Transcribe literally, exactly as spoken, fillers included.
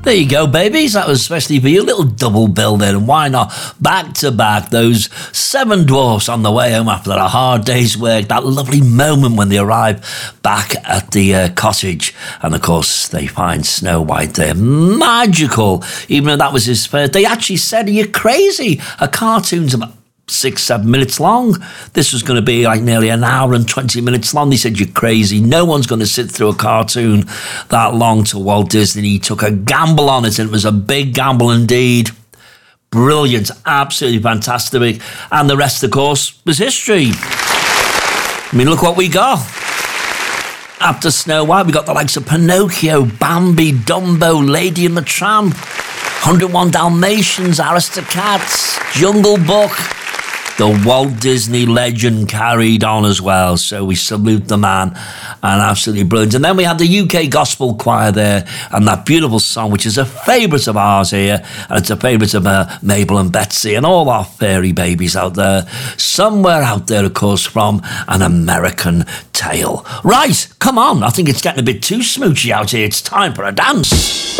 There you go, babies. That was especially for you. Little double bill there. And why not? Back to back, those seven dwarfs on the way home after a hard day's work. That lovely moment when they arrive back at the uh, cottage. And, of course, they find Snow White there. Magical. Even though that was his first. They actually said, are you crazy? A cartoon's about six, seven minutes long. This was going to be like nearly an hour and twenty minutes long. They said, you're crazy. No one's going to sit through a cartoon that long to Walt Disney. He took a gamble on it, and it was a big gamble indeed. Brilliant. Absolutely fantastic. And the rest, of course, was history. I mean, look what we got. After Snow White, we got the likes of Pinocchio, Bambi, Dumbo, Lady and the Tramp, one oh one Dalmatians, Aristocats, Jungle Book. The Walt Disney legend carried on as well, so we salute the man, and absolutely brilliant. And then we had the U K Gospel Choir there, and that beautiful song, which is a favourite of ours here, and it's a favourite of uh, Mabel and Betsy and all our fairy babies out there. Somewhere out there, of course, from An American Tale. Right, come on, I think it's getting a bit too smoochy out here. It's time for a dance.